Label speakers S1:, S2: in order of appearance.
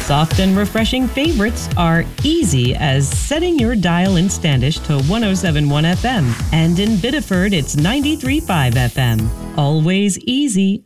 S1: Soft and refreshing favorites are easy as setting your dial in Standish to 107.1 FM. And in Biddeford, it's 93.5 FM. Always easy,